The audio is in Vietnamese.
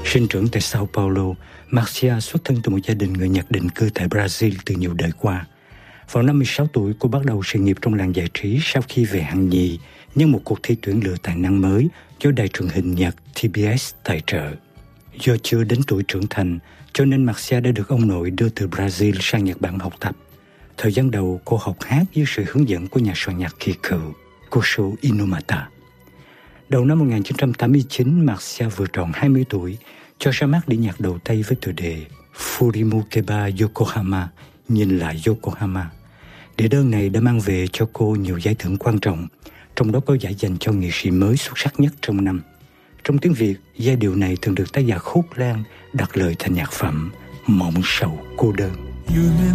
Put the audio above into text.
Sinh trưởng tại Sao Paulo, Marcia xuất thân từ một gia đình người Nhật định cư tại Brazil từ nhiều đời qua. Vào năm 16 tuổi, cô bắt đầu sự nghiệp trong làng giải trí sau khi về hạng nhì nhân một cuộc thi tuyển lựa tài năng mới do đài truyền hình Nhật TBS tài trợ. Do chưa đến tuổi trưởng thành, cho nên Marcia đã được ông nội đưa từ Brazil sang Nhật Bản học tập. Thời gian đầu, cô học hát dưới sự hướng dẫn của nhà soạn nhạc kỳ cựu Kosho Inomata. Đầu năm 1989, Marcia vừa tròn 20 tuổi, cho ra mắt đĩa nhạc đầu tay với tựa đề Furimukeba Yokohama, nhìn lại Yokohama. Đĩa đơn này đã mang về cho cô nhiều giải thưởng quan trọng, trong đó có giải dành cho nghệ sĩ mới xuất sắc nhất trong năm. Trong tiếng Việt, giai điệu này thường được tác giả Khúc Lan đặt lời thành nhạc phẩm Mộng Sầu Cô Đơn.